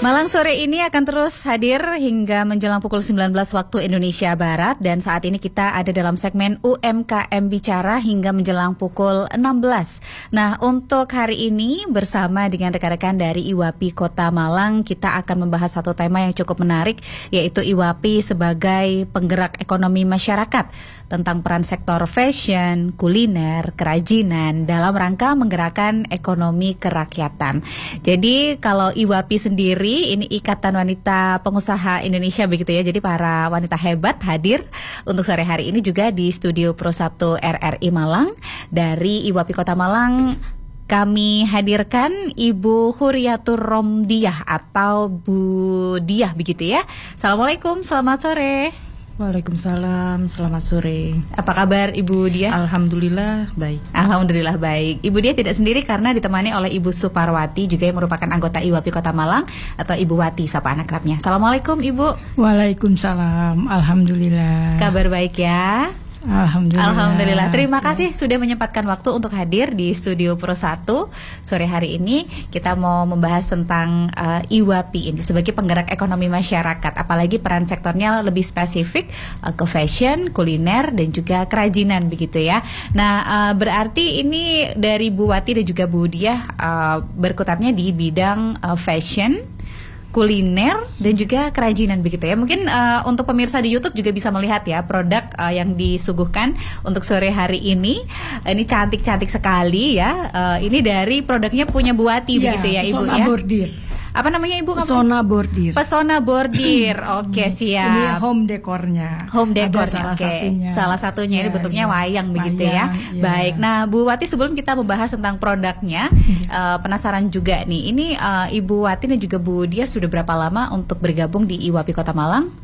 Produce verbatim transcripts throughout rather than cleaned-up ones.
Malang sore ini akan terus hadir hingga menjelang pukul sembilan belas waktu Indonesia Barat. Dan saat ini kita ada dalam segmen U M K M Bicara hingga menjelang pukul enam belas. Nah, untuk hari ini bersama dengan rekan-rekan dari I W A P I Kota Malang, kita akan membahas satu tema yang cukup menarik, yaitu I W A P I sebagai penggerak ekonomi masyarakat, tentang peran sektor fashion, kuliner, kerajinan dalam rangka menggerakkan ekonomi kerakyatan. Jadi kalau I W A P I sendiri, ini Ikatan Wanita Pengusaha Indonesia begitu ya. Jadi para wanita hebat hadir untuk sore hari ini juga di studio Pro satu R R I Malang. Dari I W A P I Kota Malang kami hadirkan Ibu Huriyatur Romdiah atau Bu Diah begitu ya. Assalamualaikum, selamat sore. Waalaikumsalam, selamat sore. Apa kabar Ibu Diah? Alhamdulillah baik. Alhamdulillah baik. Ibu Diah tidak sendiri karena ditemani oleh Ibu Suparwati juga yang merupakan anggota I W A P I Kota Malang atau Ibu Wati sapa anak kerapnya. Assalamualaikum Ibu. Waalaikumsalam, alhamdulillah. Kabar baik ya? Alhamdulillah. Alhamdulillah. Terima kasih sudah menyempatkan waktu untuk hadir di studio Pro satu sore hari ini. Kita mau membahas tentang uh, I W A P I ini sebagai penggerak ekonomi masyarakat, apalagi peran sektornya lebih spesifik uh, ke fashion, kuliner dan juga kerajinan begitu ya. Nah, uh, berarti ini dari Bu Wati dan juga Bu Diah uh, berkutatnya di bidang uh, fashion, kuliner dan juga kerajinan begitu ya. Mungkin uh, untuk pemirsa di YouTube juga bisa melihat ya produk uh, yang disuguhkan untuk sore hari ini. Uh, ini cantik-cantik sekali ya. Uh, ini dari produknya punya Bu Wati ya, begitu ya Ibu Pesona ya. Bordir. Apa namanya Ibu? Pesona Bordir. Pesona Bordir. Oke, siap. Ini home dekornya. Home dekornya. Salah Oke. satunya. Salah satunya ya, ini bentuknya ya. wayang begitu ya. ya. Baik. Nah, Bu Wati sebelum kita membahas tentang produknya, uh, penasaran juga nih. Ini uh, Ibu Wati dan juga Bu Diah sudah berapa lama untuk bergabung di I W A P I Kota Malang?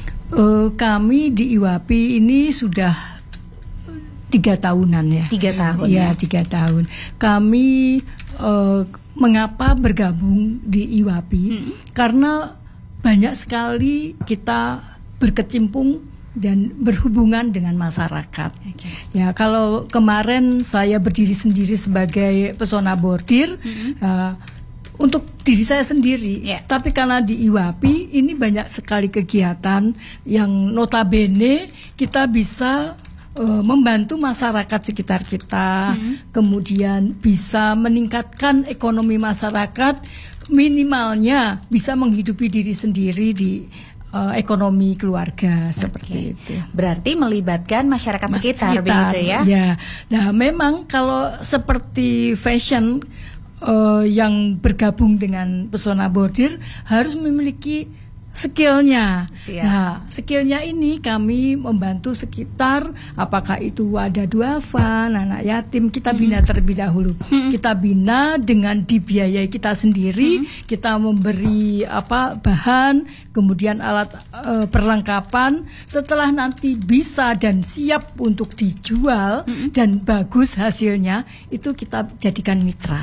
Uh, kami di I W A P I ini sudah tiga tahunan ya. Tiga tahun. Ya, ya? tiga tahun. Kami uh, mengapa bergabung di I W A P I? Hmm. Karena banyak sekali kita berkecimpung dan berhubungan dengan masyarakat. Okay. Ya, kalau kemarin saya berdiri sendiri sebagai Pesona Bordir, hmm. uh, untuk diri saya sendiri, yeah. tapi karena di I W A P I ini banyak sekali kegiatan yang notabene kita bisa Uh, membantu masyarakat sekitar kita, hmm. kemudian bisa meningkatkan ekonomi masyarakat, minimalnya bisa menghidupi diri sendiri di uh, ekonomi keluarga, okay. seperti itu. Berarti melibatkan masyarakat sekitar, sekitar begitu ya? Ya, nah memang kalau seperti fashion uh, yang bergabung dengan Pesona Bordir harus memiliki skillnya. Siap. Nah, skillnya ini kami membantu sekitar, apakah itu wadah duafa, anak yatim, kita bina terlebih dahulu. Hmm. Kita bina dengan dibiayai kita sendiri, hmm. kita memberi apa bahan, kemudian alat e, perlengkapan. Setelah nanti bisa dan siap untuk dijual hmm. dan bagus hasilnya, itu kita jadikan mitra.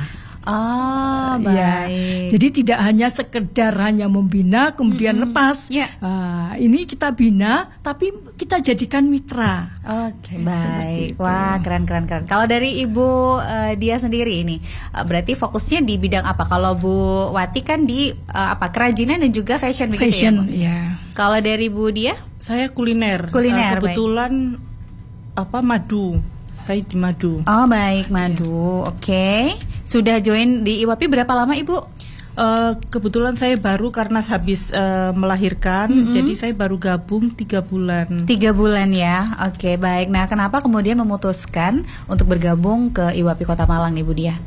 Oh, baik. Ya, jadi tidak hanya sekedar hanya membina kemudian mm-hmm. lepas. Yeah. Uh, ini kita bina tapi kita jadikan mitra. Oke, okay, baik. Wah, keren keren keren. Kalau dari Ibu uh, Diah sendiri ini, uh, berarti fokusnya di bidang apa? Kalau Bu Wati kan di uh, apa? Kerajinan dan juga fashion begitu fashion, ya, Bu? Ya. Kalau dari Bu Diah? Saya kuliner. Kuliner. Uh, kebetulan baik. apa madu. Saya di madu. Oh, baik, madu. Ya. Oke. Okay. Sudah join di I W A P I berapa lama Ibu? Uh, kebetulan saya baru karena habis uh, melahirkan, mm-hmm. jadi saya baru gabung tiga bulan. Tiga bulan ya, oke baik. Nah, kenapa kemudian memutuskan untuk bergabung ke I W A P I Kota Malang, Ibu Diah?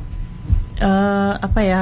Uh, apa ya?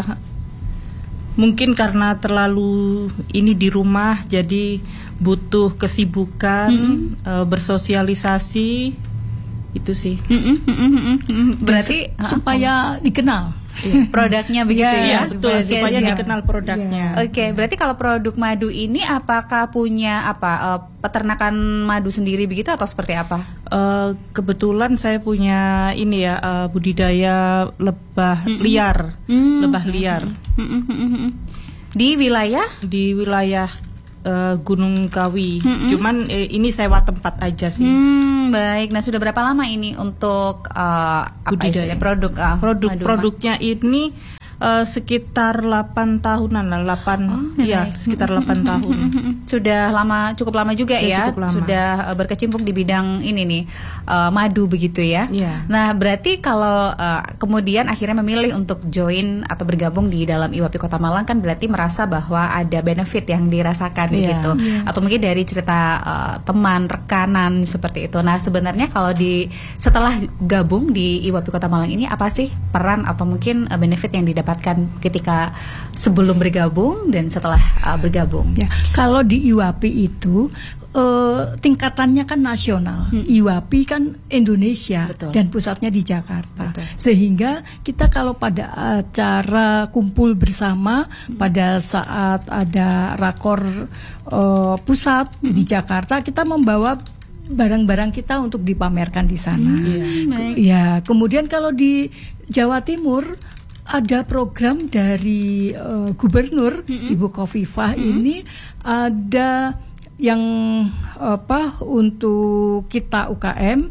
Mungkin karena terlalu ini di rumah, jadi butuh kesibukan, mm-hmm. uh, bersosialisasi. Itu sih. Mm-mm, mm-mm, mm-mm. Berarti uh, supaya dikenal ya, produknya begitu ya. Ya, betul, supaya, supaya dikenal produknya. Ya. Oke, okay, berarti kalau produk madu ini apakah punya apa uh, peternakan madu sendiri begitu atau seperti apa? Uh, kebetulan saya punya ini ya uh, budidaya lebah mm-mm. liar, mm-mm. lebah liar. Mm-mm, mm-mm. Di wilayah? Di wilayah uh, Gunung Kawi. Mm-mm. Cuman eh, ini sewa tempat aja sih. Hmm, baik. Nah, sudah berapa lama ini untuk uh, apa istilahnya produk uh, produk madu, produknya ini Uh, sekitar delapan tahunan lah, delapan oh, ya sekitar delapan tahun. Sudah lama, cukup lama juga ya, ya lama. Sudah uh, berkecimpung di bidang ini nih, uh, madu begitu ya. Ya. Nah, berarti kalau uh, kemudian akhirnya memilih untuk join atau bergabung di dalam I W A P I Kota Malang kan berarti merasa bahwa ada benefit yang dirasakan ya. Gitu. Ya. Atau mungkin dari cerita uh, teman, rekanan seperti itu. Nah, sebenarnya kalau di setelah gabung di I W A P I Kota Malang ini apa sih peran atau mungkin uh, benefit yang didapat dapatkan ketika sebelum bergabung dan setelah uh, bergabung? Ya, kalau di I W A P I itu uh, tingkatannya kan nasional, hmm. I W A P I kan Indonesia. Betul. Dan pusatnya di Jakarta. Betul. Sehingga kita kalau pada acara kumpul bersama hmm. pada saat ada rakor uh, pusat hmm. di Jakarta, kita membawa barang-barang kita untuk dipamerkan di sana. Hmm, ya, kemudian kalau di Jawa Timur ada program dari uh, gubernur mm-hmm. Ibu Khofifah mm-hmm. ini ada yang apa untuk kita U K M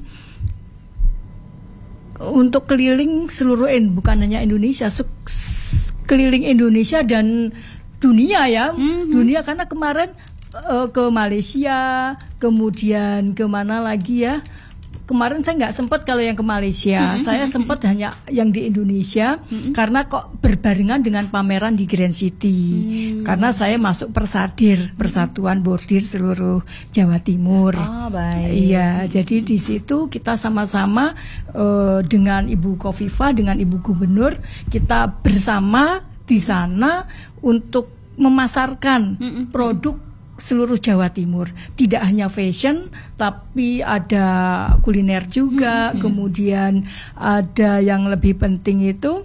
untuk keliling seluruh bukan hanya Indonesia, keliling Indonesia dan dunia ya, mm-hmm. dunia karena kemarin uh, ke Malaysia, kemudian kemana lagi ya? Kemarin saya nggak sempat kalau yang ke Malaysia, mm-hmm. saya sempat hanya yang di Indonesia mm-hmm. karena kok berbarengan dengan pameran di Grand City. Mm. Karena saya masuk Persadir, Persatuan Bordir seluruh Jawa Timur. Oh, baik. Iya, jadi di situ kita sama-sama uh, dengan Ibu Khofifah, dengan Ibu Gubernur, kita bersama di sana untuk memasarkan mm-hmm. produk seluruh Jawa Timur, tidak hanya fashion tapi ada kuliner juga, hmm, kemudian ada yang lebih penting itu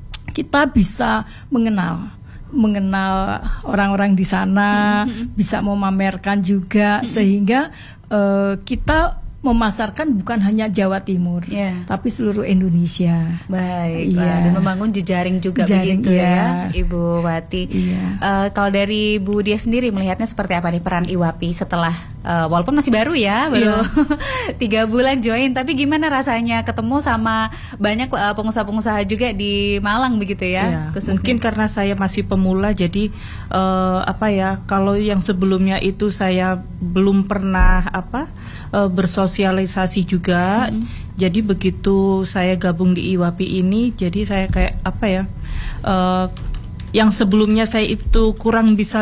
kita bisa mengenal mengenal orang-orang di sana, hmm, bisa memamerkan juga, hmm, sehingga uh, kita memasarkan bukan hanya Jawa Timur, yeah. tapi seluruh Indonesia. Baik, yeah. dan membangun jejaring juga jejaring, begitu yeah. ya, Ibu Wati. Yeah. Uh, kalau dari Bu Dia sendiri melihatnya seperti apa nih peran I W A P I setelah uh, walaupun masih baru ya, baru tiga yeah. bulan join, tapi gimana rasanya ketemu sama banyak uh, pengusaha-pengusaha juga di Malang begitu ya? Yeah. Mungkin karena saya masih pemula, jadi uh, apa ya? Kalau yang sebelumnya itu saya belum pernah apa uh, bersosialisasi sosialisasi juga, mm-hmm. jadi begitu saya gabung di I W A P I ini, jadi saya kayak apa ya, uh, yang sebelumnya saya itu kurang bisa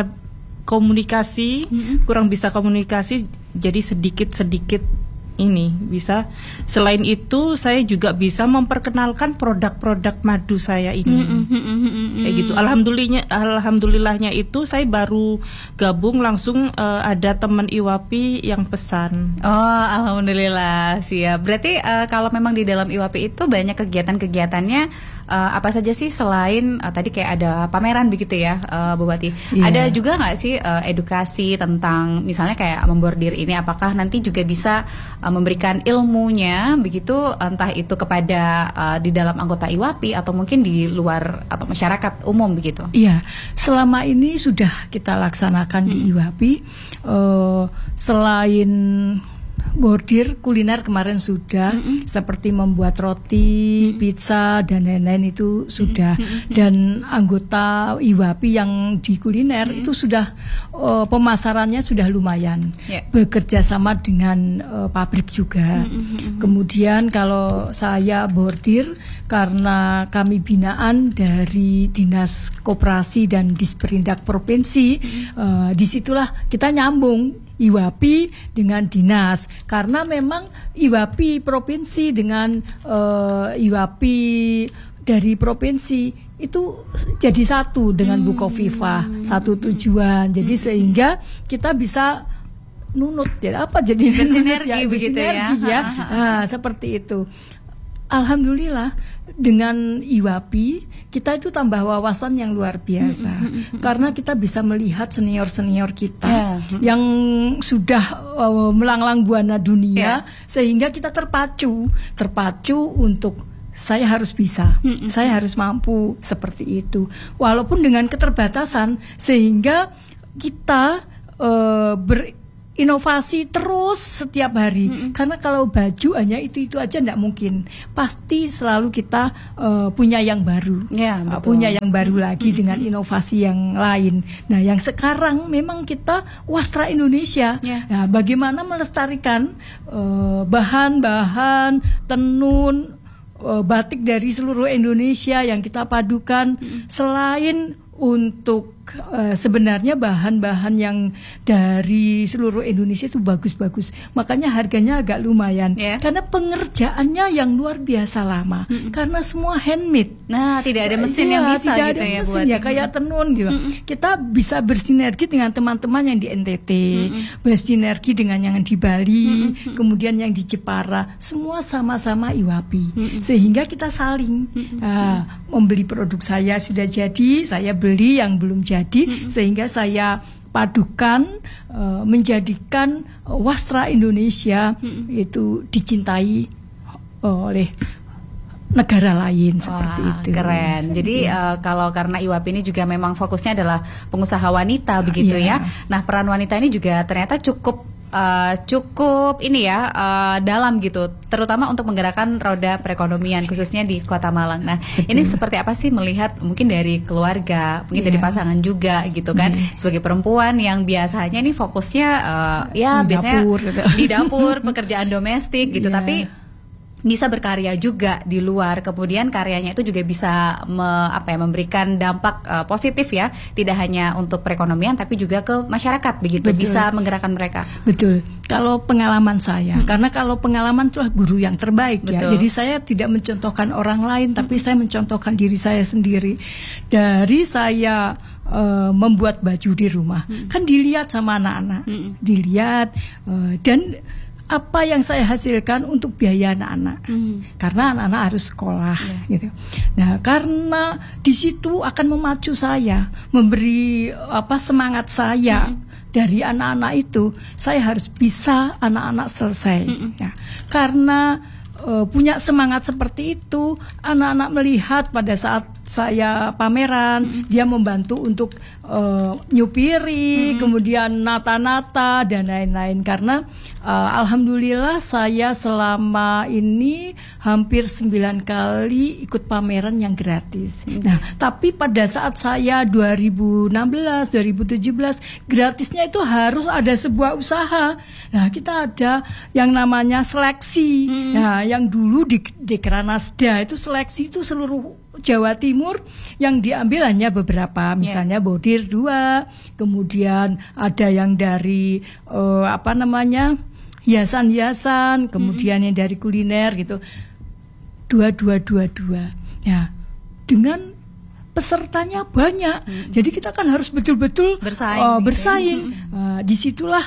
komunikasi, mm-hmm. kurang bisa komunikasi, jadi sedikit-sedikit ini bisa. Selain itu saya juga bisa memperkenalkan produk-produk madu saya ini, mm-hmm, mm-hmm, kayak gitu. Alhamdulillahnya, alhamdulillahnya itu saya baru gabung langsung uh, ada teman I W A P I yang pesan. Oh, alhamdulillah, siap. Berarti uh, kalau memang di dalam I W A P I itu banyak kegiatan-kegiatannya. Uh, apa saja sih selain uh, tadi kayak ada pameran begitu ya, uh, Bu Wati? Yeah. Ada juga nggak sih uh, edukasi tentang misalnya kayak membordir ini? Apakah nanti juga bisa uh, memberikan ilmunya begitu, entah itu kepada uh, di dalam anggota I W A P I atau mungkin di luar atau masyarakat umum begitu? Iya, selama ini sudah kita laksanakan hmm. di I W A P I. Uh, selain bordir, kuliner kemarin sudah, mm-hmm. seperti membuat roti, mm-hmm. pizza dan lain-lain itu sudah, mm-hmm. dan anggota I W A P I yang di kuliner mm-hmm. itu sudah uh, pemasarannya sudah lumayan, yeah. bekerja sama dengan uh, pabrik juga. Mm-hmm. Kemudian kalau saya bordir karena kami binaan dari Dinas Koperasi dan Disperindak Provinsi, mm-hmm. uh, disitulah kita nyambung I W A P I dengan dinas, karena memang I W A P I provinsi dengan uh, I W A P I dari provinsi itu jadi satu dengan hmm. Bu Khofifah, satu tujuan. Jadi hmm. sehingga kita bisa nunut ya apa jadi bersinergi ya, begitu bersinergi ya, ya. Nah, seperti itu. Alhamdulillah dengan I W A P I kita itu tambah wawasan yang luar biasa, mm-hmm. karena kita bisa melihat senior-senior kita yeah. yang sudah uh, melanglang buana dunia, yeah. sehingga kita terpacu, terpacu untuk saya harus bisa, mm-hmm. saya harus mampu seperti itu, walaupun dengan keterbatasan, sehingga kita uh, ber inovasi terus setiap hari. Mm-hmm. Karena kalau baju hanya itu-itu aja enggak mungkin. Pasti selalu kita uh, punya yang baru. Ya, uh, punya yang baru lagi mm-hmm. dengan inovasi yang lain. Nah, yang sekarang memang kita wastra Indonesia. Yeah. Nah, bagaimana melestarikan uh, bahan-bahan tenun uh, batik dari seluruh Indonesia yang kita padukan mm-hmm. selain untuk uh, sebenarnya bahan-bahan yang dari seluruh Indonesia itu bagus-bagus, makanya harganya agak lumayan, yeah. karena pengerjaannya yang luar biasa lama, mm-mm. karena semua handmade. Nah, tidak ada mesin ya, yang bisa tidak gitu ada ya mesin buat ya kayak tenun gitu. Mm-mm. Kita bisa bersinergi dengan teman-teman yang di N T T, mm-mm. bersinergi dengan yang di Bali, mm-mm. kemudian yang di Jepara, semua sama-sama I W A P I, mm-mm. sehingga kita saling uh, membeli produk saya sudah jadi, saya beli yang belum jadi, mm-hmm. sehingga saya padukan uh, menjadikan uh, wastra Indonesia mm-hmm. itu dicintai uh, oleh negara lain. Wah, seperti itu. Keren. Jadi ya. uh, kalau karena I W A P I ini juga memang fokusnya adalah pengusaha wanita begitu ya. ya. Nah, peran wanita ini juga ternyata cukup Uh, cukup ini ya uh, dalam gitu, terutama untuk menggerakkan roda perekonomian khususnya di Kota Malang. Nah, betul. Ini seperti apa sih melihat mungkin dari keluarga, mungkin yeah. dari pasangan juga gitu kan, yeah. sebagai perempuan yang biasanya ini fokusnya uh, ya di biasanya dapur, gitu. di dapur pekerjaan domestik gitu, yeah. tapi bisa berkarya juga di luar, kemudian karyanya itu juga bisa me, apa ya, memberikan dampak uh, positif ya, tidak hanya untuk perekonomian tapi juga ke masyarakat begitu. Betul. Bisa menggerakkan mereka. Betul. Kalau pengalaman saya, hmm. karena kalau pengalaman itulah guru yang terbaik. Betul. Ya. Jadi saya tidak mencontohkan orang lain, hmm. tapi saya mencontohkan diri saya sendiri. Dari saya uh, membuat baju di rumah, hmm. kan dilihat sama anak-anak, hmm. dilihat uh, dan apa yang saya hasilkan untuk biaya anak-anak, mm. karena anak-anak harus sekolah, yeah. gitu. Nah, karena di situ akan memacu saya, memberi apa semangat saya mm. dari anak-anak itu, saya harus bisa anak-anak selesai, mm. ya. Karena uh, punya semangat seperti itu, anak-anak melihat pada saat saya pameran, mm. dia membantu untuk uh, nyupiri, mm. kemudian nata-nata dan lain-lain. Karena uh, alhamdulillah saya selama ini hampir sembilan kali ikut pameran yang gratis. Mm. Nah, tapi pada saat saya dua ribu enam belas, dua ribu tujuh belas gratisnya itu harus ada sebuah usaha. Nah, kita ada yang namanya seleksi. Mm. Nah, yang dulu di Dekranasda itu seleksi itu seluruh Jawa Timur, yang diambil hanya beberapa, misalnya yeah. Bodir dua, kemudian ada yang dari uh, apa namanya hiasan-hiasan, kemudian mm-hmm. yang dari kuliner gitu, dua dua dua dua, ya dengan pesertanya banyak, mm-hmm. jadi kita kan harus betul-betul bersaing, uh, bersaing. Gitu. Mm-hmm. Uh, disitulah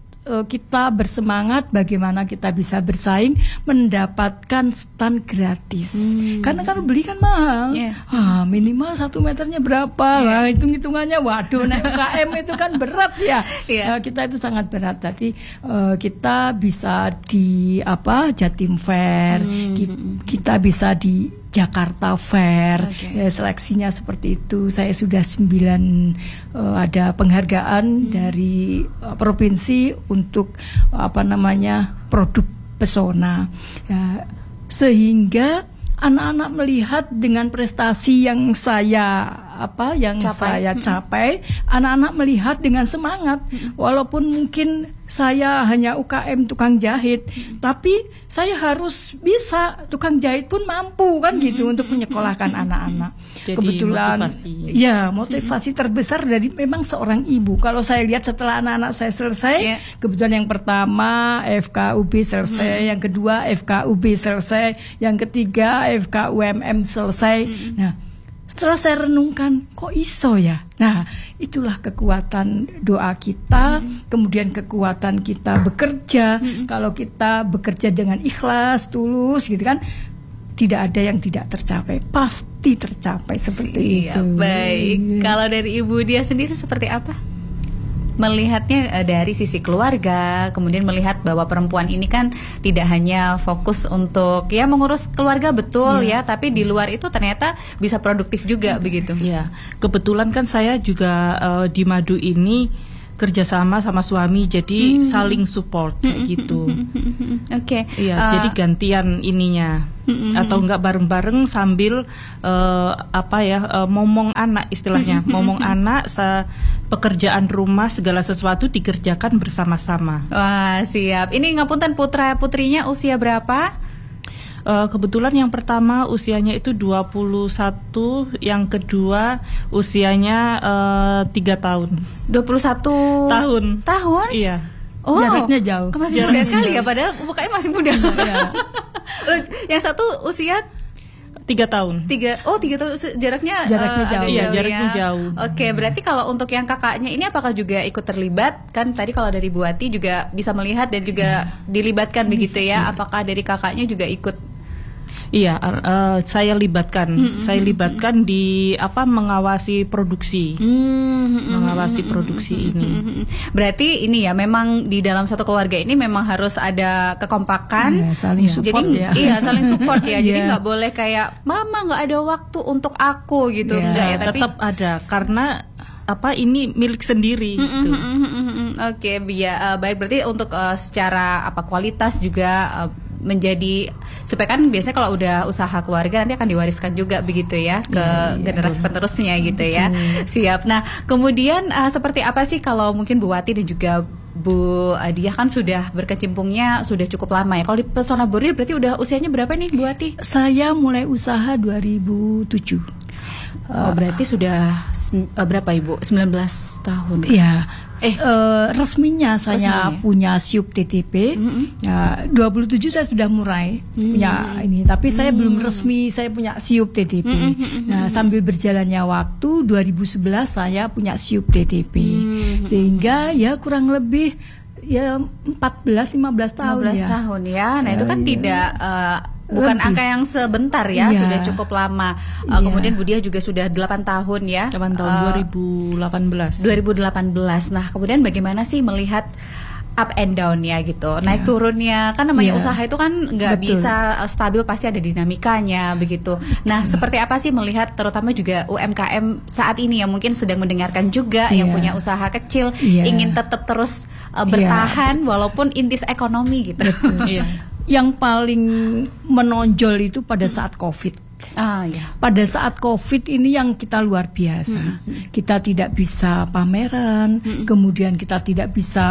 kita bersemangat bagaimana kita bisa bersaing mendapatkan stand gratis, hmm. karena kan beli kan mahal, yeah. ah, minimal satu meternya berapa, yeah. Wah, hitung-hitungannya waduh, naik U K M itu kan berat ya, yeah. uh, kita itu sangat berat. Jadi uh, kita bisa di apa Jatim Fair, hmm. kita bisa di Jakarta Fair, okay. ya, seleksinya seperti itu. Saya sudah sembilan uh, ada penghargaan hmm. dari uh, provinsi untuk uh, apa namanya produk pesona, ya, sehingga anak-anak melihat dengan prestasi yang saya apa yang capai. saya capai, anak-anak melihat dengan semangat, hmm. walaupun mungkin saya hanya U K M tukang jahit, hmm. tapi saya harus bisa, tukang jahit pun mampu kan hmm. gitu untuk menyekolahkan anak-anak. Jadi kebetulan motivasi. Ya motivasi terbesar dari memang seorang ibu. Kalau saya lihat setelah anak-anak saya selesai, yeah. kebetulan yang pertama F K U B selesai, hmm. yang kedua F K U B selesai, yang ketiga F K U M M selesai. Hmm. Nah, setelah saya renungkan, kok iso ya? Nah, itulah kekuatan doa kita, mm-hmm. kemudian kekuatan kita bekerja. Mm-hmm. Kalau kita bekerja dengan ikhlas, tulus gitu kan, tidak ada yang tidak tercapai, pasti tercapai seperti Siap, itu. Baik, kalau dari Ibu Dia sendiri seperti apa? Melihatnya uh, dari sisi keluarga, kemudian melihat bahwa perempuan ini kan tidak hanya fokus untuk ya mengurus keluarga betul ya, ya tapi di luar itu ternyata bisa produktif juga begitu. Ya, kebetulan kan saya juga uh, di Madu ini kerjasama sama suami, jadi hmm. saling support kayak gitu. Oke. Okay. Iya, uh, jadi gantian ininya hmm. atau enggak bareng-bareng sambil uh, apa ya uh, momong anak istilahnya, hmm. momong anak, se- pekerjaan rumah segala sesuatu dikerjakan bersama-sama. Wah, siap. Ini ngapunten putra putrinya usia berapa? Uh, kebetulan yang pertama usianya itu dua puluh satu, yang kedua usianya uh, tiga tahun. dua puluh satu tahun. Tahun? Iya. Oh, jaraknya jauh. Masih Jaraknya muda sekali jauh. ya, padahal mukanya masih muda. Yang satu usia tiga tahun. Tiga, oh tiga tahun jaraknya Jaraknya uh, jauh. agak Iya, jauh jaraknya ya. jauh. Oke, berarti kalau untuk yang kakaknya ini apakah juga ikut terlibat? Kan tadi kalau dari Bu Ati juga bisa melihat dan juga dilibatkan begitu ya. Apakah dari kakaknya juga ikut? Iya, uh, saya libatkan, Mm-hmm. saya libatkan di apa mengawasi produksi, Mm-hmm. mengawasi produksi ini. Berarti ini ya, memang di dalam satu keluarga ini memang harus ada kekompakan, Ya, saling support jadi ya. iya saling support ya. Jadi Iya. nggak boleh kayak mama nggak ada waktu untuk aku gitu, Iya. enggak ya. Tapi Tetap ada karena apa ini milik sendiri. gitu. Oke, biar uh, baik berarti untuk uh, secara apa kualitas juga uh, menjadi supaya kan biasanya kalau udah usaha keluarga nanti akan diwariskan juga begitu ya ke Iya, iya, generasi penerusnya gitu ya. Siap. Nah, kemudian uh, seperti apa sih kalau mungkin Bu Wati dan juga Bu Diah kan sudah berkecimpungnya sudah cukup lama ya. Kalau di Pesona Bordir berarti udah usianya berapa nih Bu Wati? Saya mulai usaha dua ribu tujuh. Oh, berarti sudah uh, berapa Ibu? sembilan belas tahun. Iya. Eh. Eh, resminya saya Resminya. punya S I U P T T P. Mm-hmm. Ya, dua puluh tujuh saya sudah mulai Mm. punya ini, tapi saya belum resmi saya punya S I U P T T P. Mm-hmm. Nah, sambil berjalannya waktu dua ribu sebelas saya punya S I U P T T P. Mm-hmm. Sehingga ya kurang lebih ya empat belas lima belas tahun lima belas ya. tahun ya. Nah, itu kan Iya. tidak uh, bukan Lebih. angka yang sebentar ya, Iya. sudah cukup lama. Uh, Iya. Kemudian Bu Diah juga sudah delapan tahun ya. delapan tahun Uh, dua ribu delapan belas. dua ribu delapan belas. Nah, kemudian bagaimana sih melihat up and down ya gitu, naik turunnya kan namanya Iya. usaha itu kan nggak Betul. bisa uh, stabil, pasti ada dinamikanya begitu. Nah, seperti apa sih melihat terutama juga U M K M saat ini yang mungkin sedang mendengarkan juga yang Iya. punya usaha kecil Iya. ingin tetap terus uh, Iya. bertahan walaupun intis ekonomi gitu. Iya. Yang paling menonjol itu pada saat Covid. Ah ya. Pada saat Covid ini yang kita luar biasa. Kita tidak bisa pameran, kemudian kita tidak bisa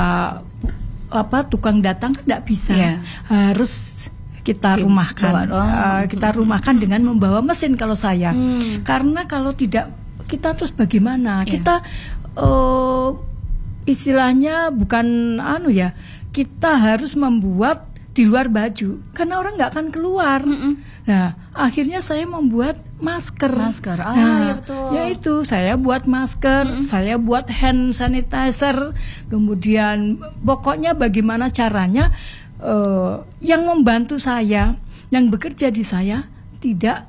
apa tukang datang tidak bisa. Iya. Harus kita Di- rumahkan. bawa- oh. Uh, kita rumahkan dengan membawa mesin kalau saya. Hmm. Karena kalau tidak kita terus bagaimana? Iya. Kita uh, istilahnya bukan anu ya. Kita harus membuat di luar baju karena orang nggak akan keluar. Nah, akhirnya saya membuat masker. Masker. Ah, nah, ya betul. Yaitu saya buat masker, saya buat hand sanitizer, kemudian pokoknya bagaimana caranya eh, yang membantu saya, yang bekerja di saya tidak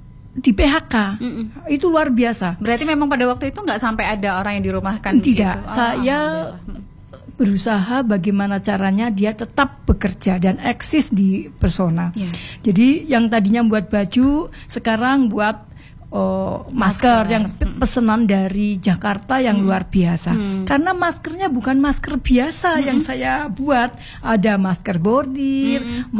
di P H K. Itu luar biasa. Berarti memang pada waktu itu nggak sampai ada orang yang dirumahkan Tidak, gitu. Ah, saya alhamdulillah. berusaha bagaimana caranya dia tetap bekerja dan eksis di Persona. Ya. Jadi yang tadinya buat baju, sekarang buat oh, masker, Masker. yang pe- pesanan dari Jakarta yang luar biasa. Karena maskernya bukan masker biasa yang saya buat, ada masker bordir,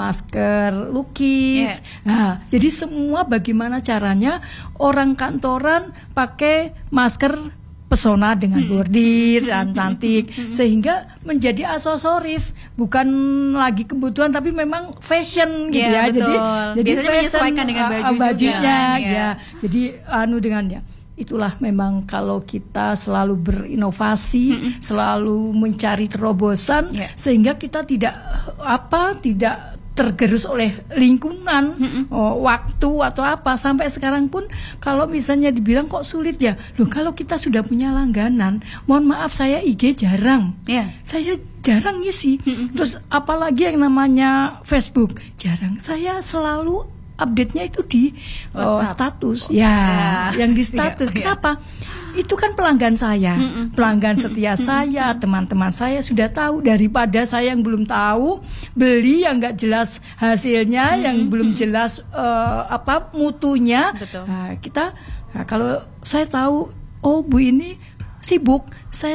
masker lukis. Yeah. Nah, jadi semua bagaimana caranya orang kantoran pakai masker Pesona dengan bordir dan cantik, sehingga menjadi aksesoris, bukan lagi kebutuhan tapi memang fashion gitu Iya, ya. betul. Jadi jadi Biasanya fashion, menyesuaikan dengan uh, baju uh, juga, bajunya, kan, ya. ya. Jadi anu dengannya. Itulah memang kalau kita selalu berinovasi, selalu mencari terobosan, Iya. sehingga kita tidak apa tidak tergerus oleh lingkungan, oh, waktu atau apa. Sampai sekarang pun kalau misalnya dibilang kok sulit ya, loh kalau kita sudah punya langganan, mohon maaf saya I G jarang, Iya. saya jarang ngisi. Terus apalagi yang namanya Facebook jarang. Saya selalu update-nya itu di oh, WhatsApp. status, ya, Ya. yang di status. Iya, iya. Kenapa? Itu kan pelanggan saya, pelanggan setia saya, teman-teman saya sudah tahu, daripada saya yang belum tahu beli yang nggak jelas hasilnya, yang belum jelas eh, apa mutunya. Betul. Nah, kita nah, kalau saya tahu, oh Bu ini sibuk, saya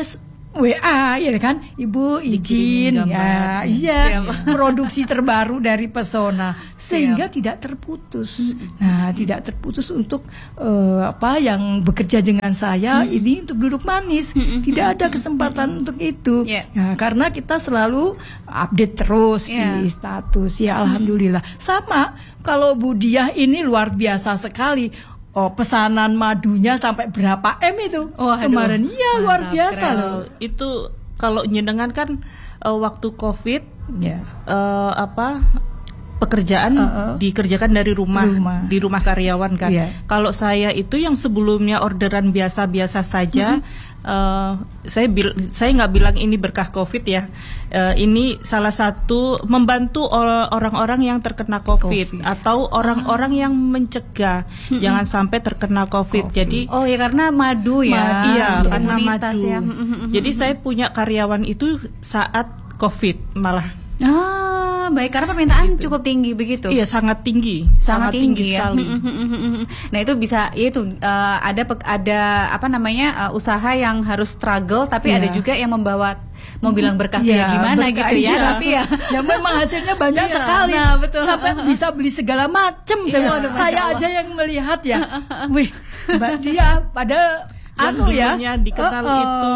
W A ya kan, Ibu izin ya, iya produksi terbaru dari Pesona sehingga Siap. tidak terputus. Mm-hmm. Nah, tidak terputus untuk uh, apa yang bekerja dengan saya mm-hmm. ini untuk duduk manis. Mm-hmm. Tidak ada kesempatan mm-hmm. untuk itu. Yeah. Nah, karena kita selalu update terus yeah. di status. Ya alhamdulillah. Mm-hmm. Sama kalau Bu Diah ini luar biasa sekali. Oh, pesanan madunya sampai berapa M itu? Oh, kemarin iya luar biasa keren. Loh. Itu kalau nyenengan kan uh, waktu Covid yeah. uh, apa pekerjaan uh-uh. dikerjakan dari rumah, rumah di rumah karyawan kan. Yeah. Kalau saya itu yang sebelumnya orderan biasa-biasa saja, mm-hmm. uh, saya bil- saya nggak bilang ini berkah Covid ya. Uh, ini salah satu membantu or- orang-orang yang terkena COVID, COVID. atau orang-orang ah. yang mencegah mm-hmm. jangan sampai terkena COVID. COVID. Jadi oh ya karena madu ya, madu, iya karena madu. Ya. Jadi saya punya karyawan itu saat COVID malah. Ah, baik karena permintaan gitu. Cukup tinggi begitu. Iya, sangat tinggi. Sangat, sangat tinggi, tinggi ya. sekali. Nah, itu bisa itu uh, ada ada apa namanya uh, usaha yang harus struggle tapi yeah. ada juga yang membawa mau bilang berkah ya, ya gimana berkah, gitu ya, iya. tapi ya ya memang hasilnya banyak iya. sekali. Nah, betul. Sampai bisa beli segala macam. Iya, saya aja yang melihat ya. Wih, Mbak Dia pada anu ya dikenal uh, uh, itu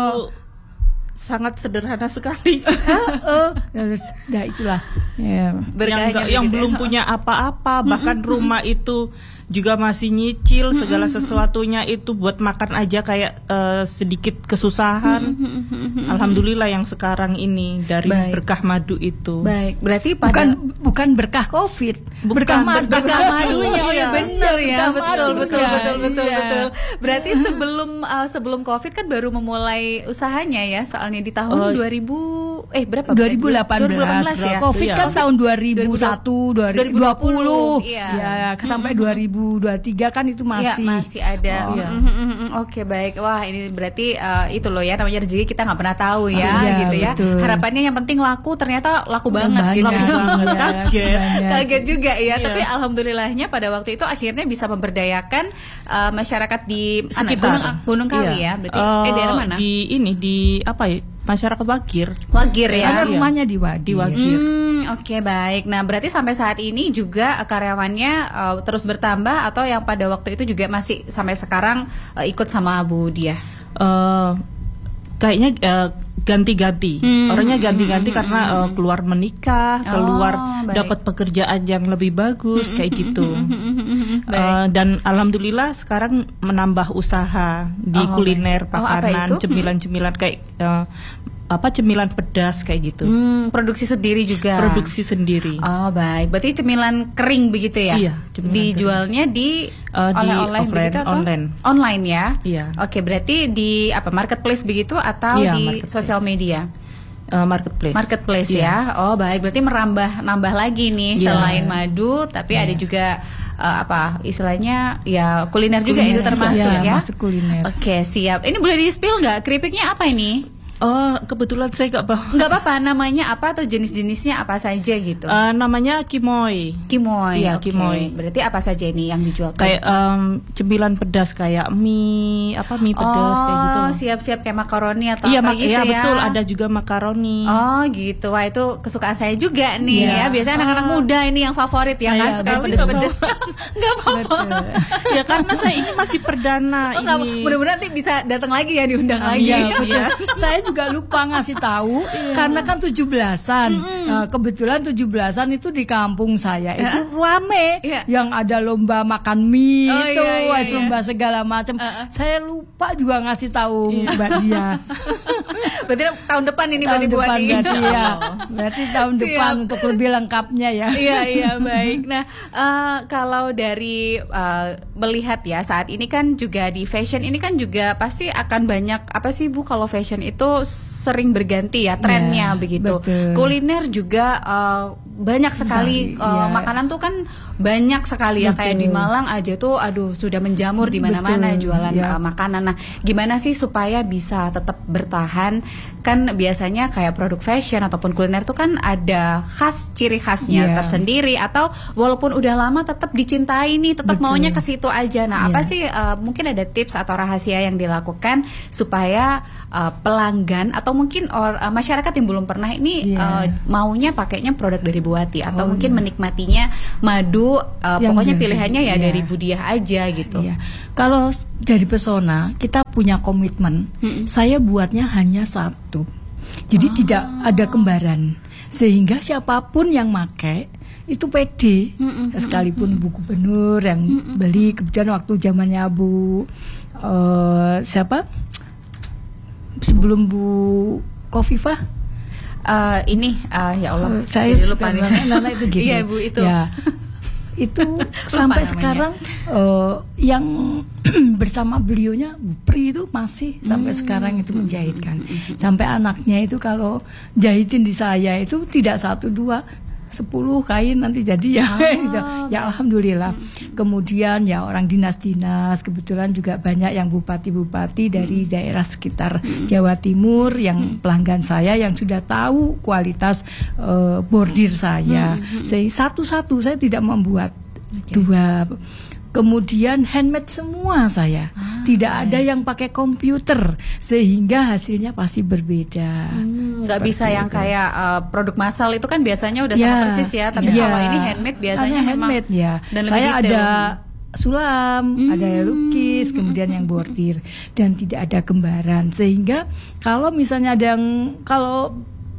sangat sederhana sekali. Oh, terus dah itulah. Ya. Yang, yang belum punya apa-apa, bahkan rumah itu juga masih nyicil segala sesuatunya itu buat makan aja kayak uh, sedikit kesusahan. Alhamdulillah yang sekarang ini dari Baik. berkah madu itu. Baik, berarti pada bukan bukan berkah Covid, bukan, berkah madu. Berkah madunya oh ya benar ya, betul betul ya, betul betul iya. betul. Berarti sebelum uh, sebelum Covid kan baru memulai usahanya ya, soalnya di tahun oh. dua ribu eh berapa? dua ribu delapan belas ya. Covid iya. kan COVID, tahun dua ribu satu, dua ribu dua puluh. Iya. Ya, sampai dua ribu dua puluh tiga kan itu masih ya, masih ada. Oh. Iya. Oke, baik. Wah, ini berarti uh, itu loh ya namanya rezeki kita nggak pernah tahu ya, oh, iya, gitu ya. Betul. Harapannya yang penting laku, ternyata laku banget, banget gitu. Laku banget. Kaget. Kaget juga ya. Iya. Tapi alhamdulillahnya pada waktu itu akhirnya bisa memberdayakan uh, masyarakat di sekitar Gunung Gunung Kawi iya. ya. Berarti uh, eh daerah mana? Di ini di apa ya? Masyarakat Wagir. Wagir ya. Ada rumahnya di Wagir. Di Wagir. Hmm, Oke okay, baik. Nah berarti sampai saat ini juga karyawannya uh, terus bertambah atau yang pada waktu itu juga masih sampai sekarang uh, ikut sama Bu Diah? Uh, kayaknya uh, ganti-ganti. Hmm. Orangnya ganti-ganti hmm. karena uh, keluar menikah, keluar oh, dapat pekerjaan yang lebih bagus kayak gitu. uh, dan alhamdulillah sekarang menambah usaha di oh, kuliner, baik. Makanan, oh, cemilan-cemilan kayak uh, apa cemilan pedas kayak gitu. Hmm, produksi sendiri juga. Produksi sendiri. Oh baik, berarti cemilan kering begitu ya? Iya. Dijualnya kering. di uh, oleh-oleh di begitu atau online? Online ya. Iya. Oke, berarti di apa marketplace begitu atau iya, di sosial media? Uh, marketplace. Marketplace yeah. ya. Oh baik, berarti merambah nambah lagi nih yeah. selain madu, tapi yeah. ada juga uh, apa istilahnya ya kuliner, kuliner juga itu termasuk ya. ya? Masuk kuliner. Oke siap. Ini boleh di spill nggak keripiknya apa ini? Oh, kebetulan saya nggak bawa. Nggak apa-apa, namanya apa atau jenis-jenisnya apa saja gitu? Uh, namanya kimoy. Kimoy, iya, okay. kimoy. Berarti apa saja ini yang dijual? Kayak um, cemilan pedas kayak mie, apa mie pedas oh, kayak gitu. Oh, siap-siap kayak makaroni atau iya, apa mak- gitu iya, ya? Iya betul, ada juga makaroni. Oh gitu, wah itu kesukaan saya juga nih yeah. ya. Biasanya oh. anak-anak muda ini yang favorit ya kan, suka pedes-pedes. Nggak apa-apa. Ya karena saya ini masih perdana oh, ini. Mudah-mudahan nanti bisa datang lagi ya, diundang ah, lagi. Iya, iya. Saya juga lupa ngasih tahu yeah. karena kan tujuh belasan mm-hmm. uh, kebetulan tujuh belasan itu di kampung saya yeah. itu rame yeah. yang ada lomba makan mie oh, itu yeah, yeah, yeah. lomba segala macam uh-uh. saya lupa juga ngasih tahu yeah. Mbak Dia. Berarti tahun depan ini tahun berarti depan buat ini berarti ya berarti tahun Siap. depan untuk lebih lengkapnya ya. Iya iya baik. Nah uh, kalau dari uh, melihat ya saat ini kan juga di fashion ini kan juga pasti akan banyak apa sih Bu, kalau fashion itu sering berganti ya trennya yeah, begitu. Betul. Kuliner juga uh, banyak sekali Sari, uh, iya. makanan tuh kan banyak sekali ya. Betul. Kayak di Malang aja tuh aduh sudah menjamur di mana-mana Betul, jualan iya. uh, makanan. Nah, gimana sih supaya bisa tetap bertahan? Kan biasanya kayak produk fashion ataupun kuliner tuh kan ada khas ciri khasnya Iya. tersendiri, atau walaupun udah lama tetap dicintai nih, tetap Betul. maunya ke situ aja. Nah, apa Iya. sih uh, mungkin ada tips atau rahasia yang dilakukan supaya uh, pelanggan atau mungkin or, uh, masyarakat yang belum pernah ini Iya. uh, maunya pakainya produk dari Bu Wati, atau Oh, mungkin iya. menikmatinya madu uh, Yang pokoknya dari- pilihannya ya iya. dari Bu Diah aja gitu. Iya. Kalau s- dari Pesona kita punya komitmen, Mm-mm. saya buatnya hanya satu, jadi Oh. tidak ada kembaran, sehingga siapapun yang make itu pede, Mm-mm, sekalipun Bu Gubernur yang beli, kemudian waktu zamannya Bu eh, siapa sebelum Bu Kofifah. Uh, ini uh, ya Allah, Eh, saya jadi lupa nih. Nana itu gitu. Iya Bu itu. Ya. Itu sampai namanya. sekarang eh, yang bersama beliaunya Bu Pri itu masih sampai sekarang itu menjahitkan. Sampai anaknya itu kalau jahitin di saya itu tidak satu dua sepuluh kain nanti jadi ya. Gitu. Ya alhamdulillah. Kemudian ya orang dinas-dinas, kebetulan juga banyak yang bupati-bupati dari daerah sekitar Jawa Timur yang pelanggan saya yang sudah tahu kualitas eh, bordir saya. Sehingga satu-satu saya tidak membuat dua. Kemudian handmade semua saya, Ah, tidak ada yang pakai komputer, sehingga hasilnya pasti berbeda. Hmm, nggak Seperti bisa yang itu. kayak uh, produk massal itu kan biasanya udah Ya, sama persis ya, tapi ya. kalau ini handmade biasanya Karena memang handmade ya. dan lebih Saya detail. ada sulam, Hmm. ada lukis, kemudian yang bordir dan tidak ada kembaran. Sehingga kalau misalnya ada yang kalau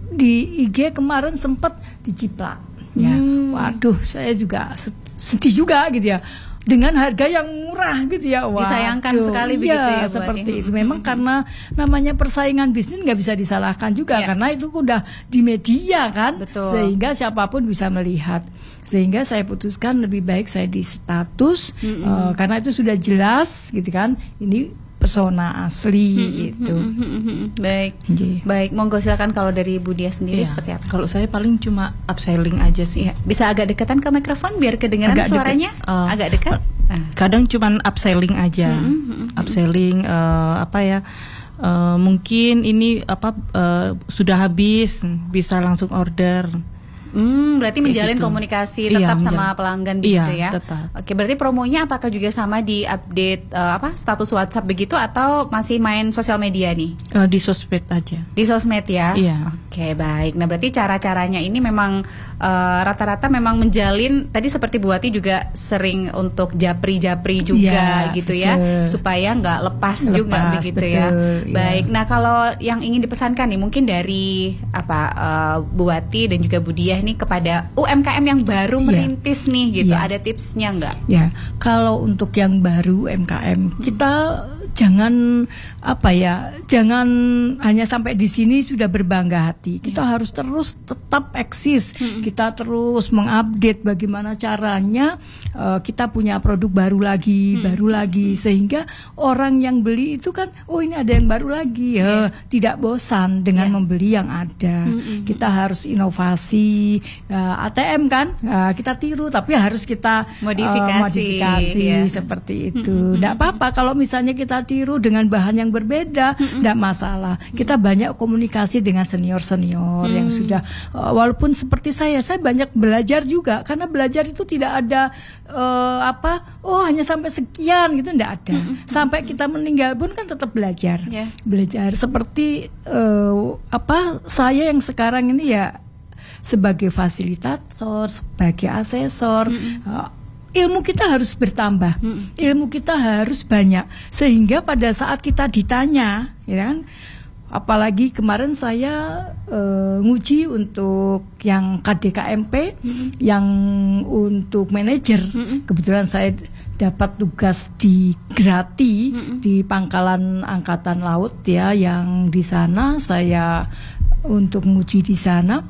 di I G kemarin sempat diciplak, ya, Hmm. waduh, saya juga se- sedih juga gitu ya. Dengan harga yang murah gitu ya, waduh. Disayangkan sekali begitu ya, Bu Wati. seperti itu. Memang karena namanya persaingan bisnis nggak bisa disalahkan juga, Iya. karena itu udah di media kan, Betul. sehingga siapapun bisa melihat. Sehingga saya putuskan lebih baik saya di status, eh, karena itu sudah jelas gitu kan, ini pesona asli gitu. Baik, Nggih. baik. Monggo silakan kalau dari Bu Diah sendiri Iya. seperti apa? Kalau saya paling cuma upselling aja sih. Iya, bisa agak dekatan ke mikrofon biar kedengaran Agak deket. suaranya. Eh, agak dekat. Ah. Kadang cuman upselling aja, upselling eh, apa ya? eh, mungkin ini apa eh, sudah habis, bisa langsung order. Hmm, berarti Kayak menjalin gitu. komunikasi Iya, tetap sama menjalin. pelanggan Iya, begitu ya. tetap. Oke, berarti promonya apakah juga sama di update eh, apa status WhatsApp begitu atau masih main sosial media nih? Eh, di sosmed aja. Di sosmed ya? Iya. Oke, baik. Nah, berarti cara-caranya ini memang eh, rata-rata memang menjalin, tadi seperti Bu Wati juga sering untuk japri-japri juga Iya, gitu ya, betul. supaya nggak lepas, Lepas, juga begitu ya. betul, iya. Baik. Nah, kalau yang ingin dipesankan nih mungkin dari apa eh, Bu Wati dan juga Bu Diah nih kepada U M K M yang baru Iya. merintis nih gitu, Iya. ada tipsnya nggak? Ya, kalau untuk yang baru U M K M, kita jangan apa ya, jangan hanya sampai di sini sudah berbangga hati. Kita harus terus tetap eksis. Kita terus mengupdate bagaimana caranya eh, kita punya produk baru lagi, baru lagi, sehingga orang yang beli itu kan, oh ini ada yang baru lagi, ya, tidak bosan dengan Yeah. membeli yang ada. Kita harus inovasi, eh, A T M kan, eh, kita tiru, tapi harus kita eh, Modifikasi, modifikasi ya. seperti itu. Tidak apa-apa kalau misalnya kita tiru dengan bahan yang berbeda, tidak masalah. Kita banyak komunikasi dengan senior-senior yang sudah, uh, walaupun seperti saya, saya banyak belajar juga, karena belajar itu tidak ada uh, apa, oh hanya sampai sekian gitu, tidak ada. Sampai kita meninggal pun kan tetap belajar, Ya. belajar. Seperti uh, apa, saya yang sekarang ini ya sebagai fasilitator, sebagai asesor. uh, Ilmu kita harus bertambah, ilmu kita harus banyak, sehingga pada saat kita ditanya, ya kan, apalagi kemarin saya eh, nguji untuk yang K D K M P, yang untuk manajer, kebetulan saya dapat tugas di Grati, di Pangkalan Angkatan Laut ya, yang di sana saya untuk nguji di sana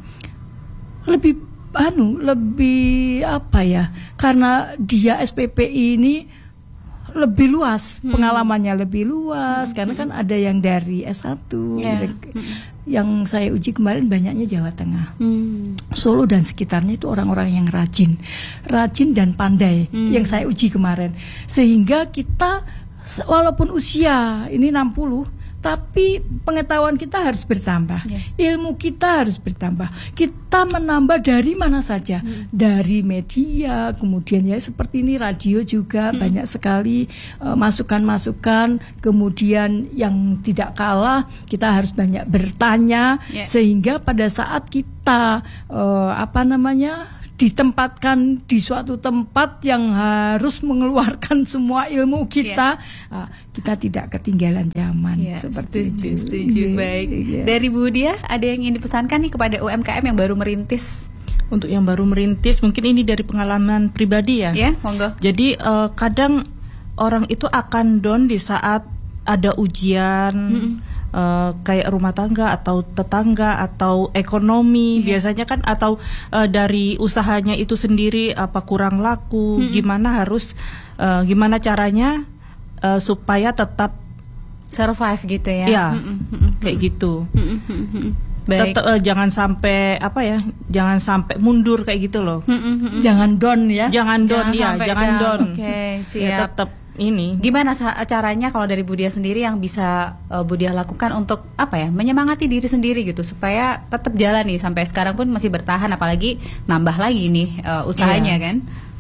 lebih anu lebih apa ya, karena dia S P P I ini lebih luas, hmm. pengalamannya lebih luas, hmm. karena kan ada yang dari S satu, yeah. yang saya uji kemarin banyaknya Jawa Tengah, hmm. Solo dan sekitarnya itu orang-orang yang rajin, rajin dan pandai, hmm. yang saya uji kemarin, sehingga kita walaupun usia ini enam puluh, tapi pengetahuan kita harus bertambah, yeah. ilmu kita harus bertambah. Kita menambah dari mana saja, hmm. dari media, kemudian ya seperti ini radio juga hmm. banyak sekali uh, masukan-masukan. Kemudian yang tidak kalah kita harus banyak bertanya, yeah. sehingga pada saat kita uh, apa namanya ditempatkan di suatu tempat yang harus mengeluarkan semua ilmu kita, yeah. uh, kita tidak ketinggalan zaman. Yeah, seperti setuju, itu. setuju. Yeah, baik. Yeah. Dari Bu Diah, ada yang ingin dipesankan nih kepada U M K M yang baru merintis? Untuk yang baru merintis, mungkin ini dari pengalaman pribadi ya. Ya, yeah, monggo. Jadi uh, kadang orang itu akan down di saat ada ujian. Mm-hmm. Uh, kayak rumah tangga atau tetangga atau ekonomi, yeah. biasanya kan, atau uh, dari usahanya itu sendiri apa kurang laku, mm-hmm. gimana harus uh, gimana caranya uh, supaya tetap survive gitu ya, ya mm-hmm. kayak gitu. Mm-hmm. Baik. Tetap uh, jangan sampai apa ya, jangan sampai mundur kayak gitu loh. Mm-hmm. Jangan down ya, jangan down jangan ya, jangan down. Oke, okay, siap. Ya, tetap ini. Gimana caranya kalau dari Bu Diah sendiri yang bisa uh, Bu Diah lakukan untuk apa ya, menyemangati diri sendiri gitu supaya tetap jalan nih sampai sekarang pun masih bertahan, apalagi nambah lagi nih uh, usahanya, yeah. kan?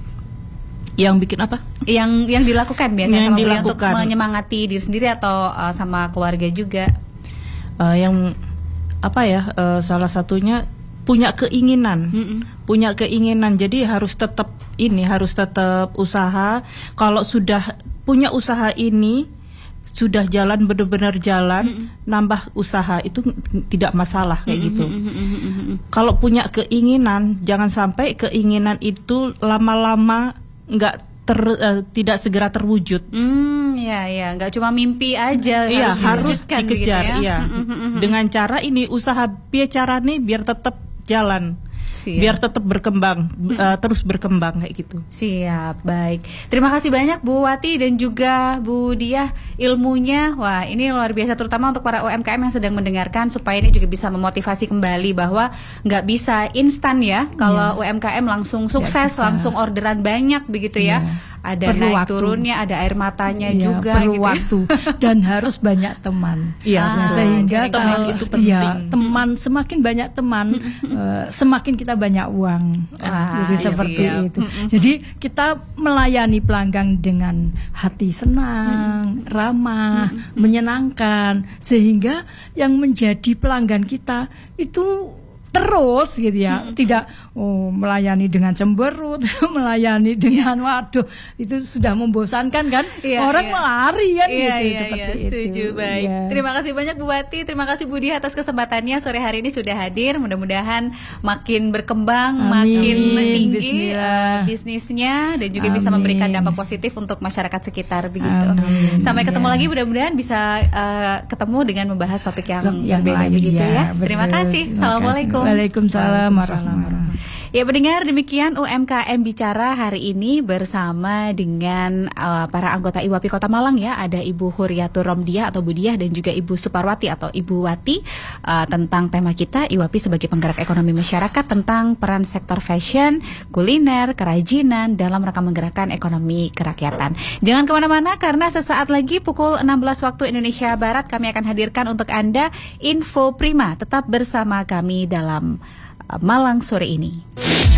Yang bikin apa? Yang yang dilakukan biasanya yang sama Bu dilakukan. Diah untuk menyemangati diri sendiri atau uh, sama keluarga juga? Uh, yang apa ya? Uh, salah satunya punya keinginan, mm-mm. punya keinginan. Jadi harus tetap ini, harus tetap usaha. Kalau sudah punya usaha ini, sudah jalan benar-benar jalan, mm-mm. nambah usaha itu tidak masalah kayak mm-mm. gitu. Mm-mm. Kalau punya keinginan, jangan sampai keinginan itu lama-lama nggak ter, uh, tidak segera terwujud. Hmm, ya ya, nggak cuma mimpi aja, iya, harus, harus dikejar, gitu ya. Iya. Mm-mm. Dengan cara ini usaha biar nih biar tetap jalan. Siap. Biar tetap berkembang, hmm. uh, terus berkembang kayak gitu. Siap, baik. Terima kasih banyak Bu Wati dan juga Bu Diah, ilmunya. Wah, ini luar biasa, terutama untuk para U M K M yang sedang mendengarkan, supaya ini juga bisa memotivasi kembali bahwa nggak bisa instan ya. Kalau yeah. U M K M langsung sukses, ya, langsung orderan banyak begitu ya. Yeah. Ada perlu naik waktu. Turunnya, ada air matanya ya, juga perlu gitu. waktu dan harus banyak teman. Iya, ah, sehingga kalau itu penting. Ya, teman semakin banyak teman, uh, semakin kita banyak uang. Ah, Jadi iya, seperti siap. itu. Jadi kita melayani pelanggan dengan hati senang, ramah, menyenangkan, sehingga yang menjadi pelanggan kita itu terus gitu ya, hmm. tidak oh, melayani dengan cemberut, melayani dengan yeah. waduh, itu sudah membosankan kan, yeah, orang yeah. melari kan yeah, gitu yeah, seperti yeah, setuju, itu. Baik. Yeah. Terima kasih banyak Bu Wati, terima kasih Bu Diah atas kesempatannya sore hari ini sudah hadir. Mudah-mudahan makin berkembang, Amin. makin tinggi uh, bisnisnya dan juga Amin. bisa memberikan dampak positif untuk masyarakat sekitar begitu. Amin. Sampai ketemu yeah. lagi, mudah-mudahan bisa uh, ketemu dengan membahas topik yang, yang berbeda begitu ya. ya. Terima kasih. Assalamualaikum. Waalaikumsalam warahmatullahi wabarakatuh. Ya pendengar, demikian U M K M Bicara hari ini bersama dengan uh, para anggota I W A P I Kota Malang ya. Ada Ibu Huriyatur Romdiah atau Bu Diah dan juga Ibu Suparwati atau Ibu Wati uh, tentang tema kita I W A P I sebagai penggerak ekonomi masyarakat, tentang peran sektor fashion, kuliner, kerajinan dalam rangka menggerakkan ekonomi kerakyatan. Jangan kemana-mana karena sesaat lagi pukul enam belas waktu Indonesia Barat kami akan hadirkan untuk Anda Info Prima. Tetap bersama kami dalam Malang sore ini.